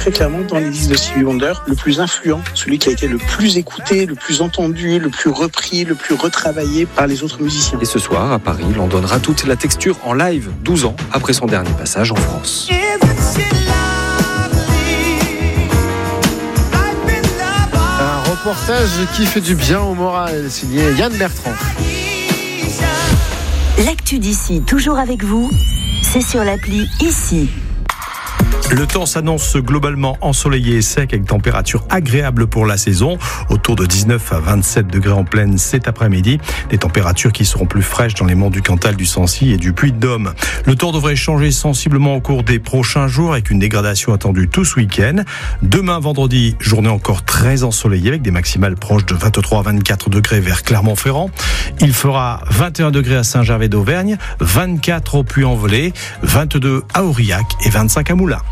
très clairement dans les listes de Stevie Wonder le plus influent, celui qui a été le plus écouté, le plus entendu, le plus repris, le plus retravaillé par les autres musiciens. Et ce soir, à Paris, il en donnera toute la texture en live, 12 ans après son dernier passage en France. Un reportage qui fait du bien au moral, signé Yann Bertrand. L'actu d'ici, toujours avec vous, c'est sur l'appli Ici. Le temps s'annonce globalement ensoleillé et sec avec température agréable pour la saison, autour de 19 à 27 degrés en pleine cet après-midi. Des températures qui seront plus fraîches dans les monts du Cantal, du Sancy et du Puy-de-Dôme. Le temps devrait changer sensiblement au cours des prochains jours avec une dégradation attendue tout ce week-end. Demain, vendredi, journée encore très ensoleillée avec des maximales proches de 23 à 24 degrés vers Clermont-Ferrand. Il fera 21 degrés à Saint-Gervais d'Auvergne, 24 au Puy-en-Velay, 22 à Aurillac et 25 à Moulins.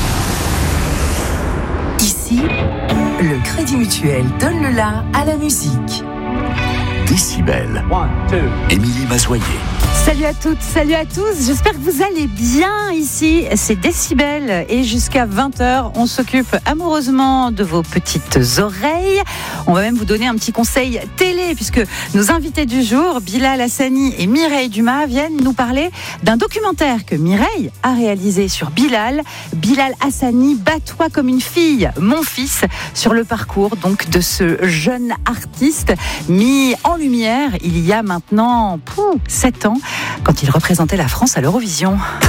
Ici, le Crédit Mutuel donne le la à la musique. Décibel. Émilie Mazoyer. Salut à toutes, salut à tous. J'espère que vous allez bien ici. C'est Décibel et jusqu'à 20h, on s'occupe amoureusement de vos petites oreilles. On va même vous donner un petit conseil télé puisque nos invités du jour, Bilal Hassani et Mireille Dumas, viennent nous parler d'un documentaire que Mireille a réalisé sur Bilal. Bilal Hassani, Bats-toi comme une fille, mon fils, sur le parcours donc de ce jeune artiste mis en lumière il y a maintenant 7 ans quand il représentait la France à l'Eurovision.